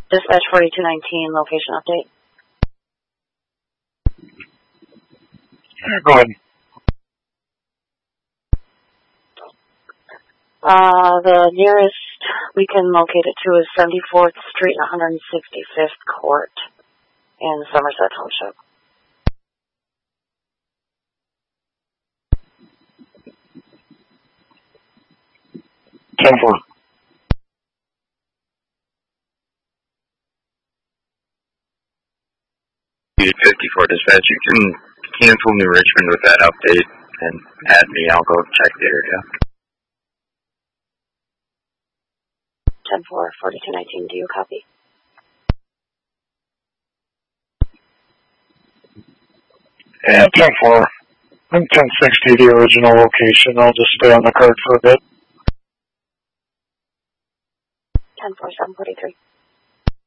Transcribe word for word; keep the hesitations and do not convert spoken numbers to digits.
Dispatch forty-two nineteen, location update. Go ahead. Uh, the nearest we can locate it to is seventy-fourth Street and one hundred sixty-fifth Court in Somerset Township. ten four. fifty-four dispatch, you can cancel New Richmond with that update and add me. I'll go check the area. ten four, forty-two nineteen, do you copy? Yeah, ten four. I'm ten sixty, the original location. I'll just stay on the card for a bit. ten four, seven forty-three.